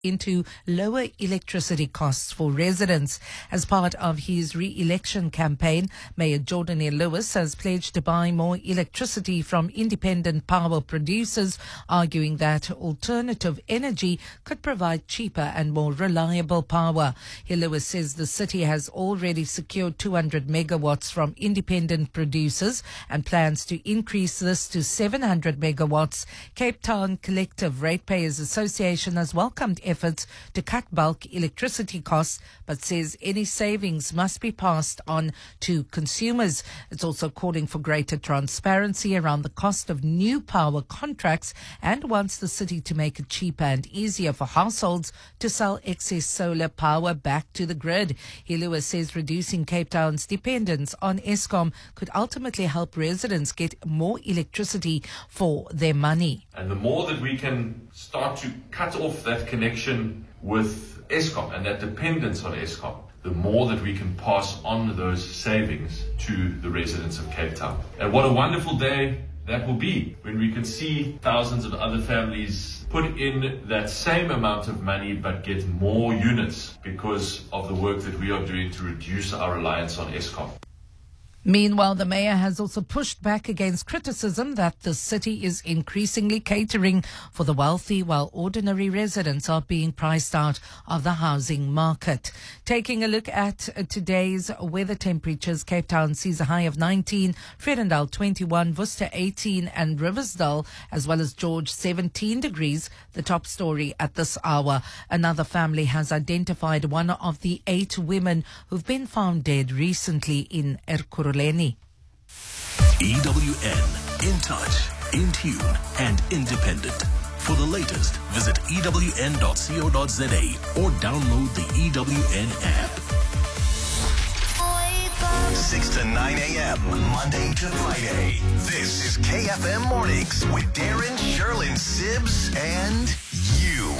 into lower electricity costs for residents. As part of his re-election campaign, Mayor Jordan Lewis has pledged to buy more electricity from independent power producers, arguing that alternative energy could provide cheaper and more reliable power. Lewis says the city has already secured 200 megawatts from independent producers and plans to increase this to 700 megawatts. Cape Town Collective Ratepayers Association has welcomed efforts to cut bulk electricity costs, but says any savings must be passed on to consumers. It's also calling for greater transparency around the cost of new power contracts and wants the city to make it cheaper and easier for households to sell excess solar power back to the grid. Lewis says reducing Cape Town's dependence on Eskom could ultimately help residents get more electricity for their money. And the more that we can start to cut off that connection with Eskom and that dependence on Eskom, the more that we can pass on those savings to the residents of Cape Town. And what a wonderful day that will be when we can see thousands of other families put in that same amount of money but get more units because of the work that we are doing to reduce our reliance on Eskom. Meanwhile, the mayor has also pushed back against criticism that the city is increasingly catering for the wealthy while ordinary residents are being priced out of the housing market. Taking a look at today's weather temperatures, Cape Town sees a high of 19, Fredendal 21, Worcester 18 and Riversdale as well as George 17 degrees, the top story at this hour. Another family has identified one of the 8 women who've been found dead recently in Ekurhuleni. EWN, in touch, in tune, and independent. For the latest, visit ewn.co.za or download the EWN app. 6 to 9 a.m., Monday to Friday. This is KFM Mornings with Darren, Sherlyn, Sibbs, and you.